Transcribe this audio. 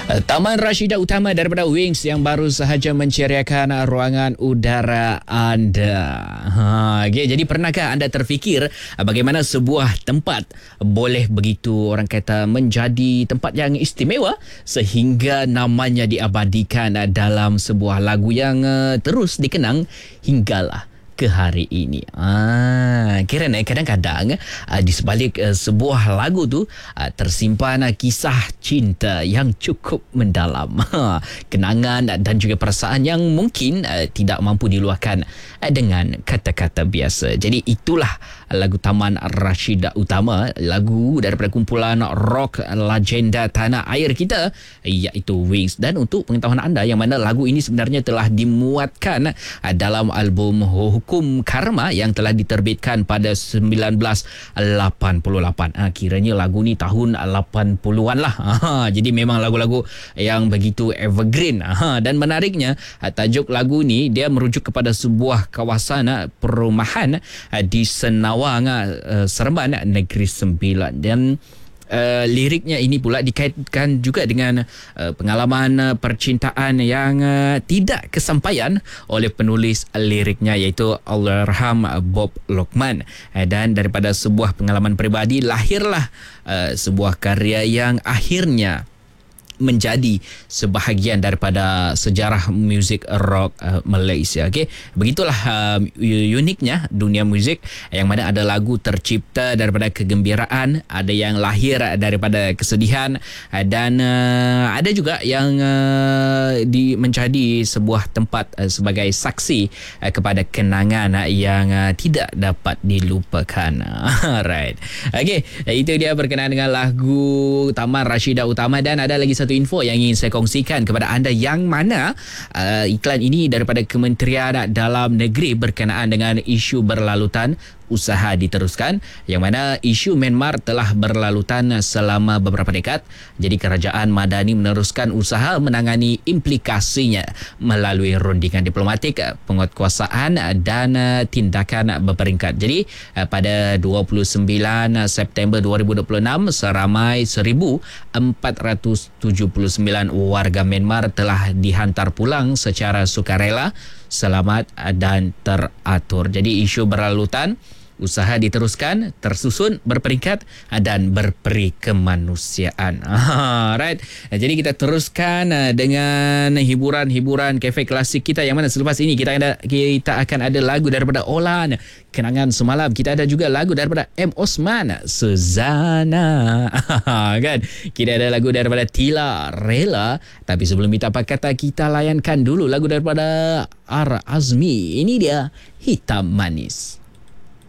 Taman Rashidah Utama daripada Wings yang baru sahaja menceriakan ruangan udara anda. Okay, jadi pernahkah anda terfikir bagaimana sebuah tempat boleh begitu orang kata menjadi tempat yang istimewa sehingga namanya diabadikan dalam sebuah lagu yang terus dikenang hinggalah ke hari ini. Kerana kadang-kadang di sebalik sebuah lagu tu tersimpan kisah cinta yang cukup mendalam, kenangan dan juga perasaan yang mungkin tidak mampu diluahkan dengan kata-kata biasa. Jadi itulah lagu Taman Rashidah Utama, lagu daripada kumpulan rock legenda tanah air kita iaitu Wings. Dan untuk pengetahuan anda yang mana lagu ini sebenarnya telah dimuatkan dalam album Hukum Karma yang telah diterbitkan pada 1988. Kiranya lagu ni tahun 80-an lah. Jadi memang lagu-lagu yang begitu evergreen. Dan menariknya tajuk lagu ni dia merujuk kepada sebuah kawasan perumahan di Senawang, Seremban, Negeri Sembilan. Dan liriknya ini pula dikaitkan juga dengan pengalaman percintaan yang tidak kesampaian oleh penulis liriknya iaitu Allahyarham Bob Lokman. Dan daripada sebuah pengalaman peribadi lahirlah sebuah karya yang akhirnya menjadi sebahagian daripada sejarah muzik rock Malaysia. Okey, begitulah uniknya dunia muzik yang mana ada lagu tercipta daripada kegembiraan, ada yang lahir daripada kesedihan, dan ada juga yang menjadi sebuah tempat sebagai saksi kepada kenangan yang tidak dapat dilupakan. Alright. Okey, itu dia berkenaan dengan lagu Taman Rashidah Utama. Dan ada lagi satu info yang ingin saya kongsikan kepada anda yang mana iklan ini daripada Kementerian Dalam Negeri berkenaan dengan isu berlalutan usaha diteruskan, yang mana isu Myanmar telah berlalutan selama beberapa dekad. Jadi kerajaan Madani meneruskan usaha menangani implikasinya melalui rundingan diplomatik, penguatkuasaan dan tindakan berperingkat. Jadi pada 29 September 2026 seramai 1,479 warga Myanmar telah dihantar pulang secara sukarela, selamat dan teratur. Jadi isu berlalutan, usaha diteruskan, tersusun, berperingkat dan berperi kemanusiaan. Right. Jadi kita teruskan dengan hiburan-hiburan kafe klasik kita, yang mana selepas ini kita akan ada lagu daripada Olan, Kenangan Semalam. Kita ada juga lagu daripada M. Osman, Suzana. Kan? Kita ada lagu daripada Tila, Rela. Tapi sebelum kita apa kata, kita layankan dulu lagu daripada R. Azmi. Ini dia Hitam Manis.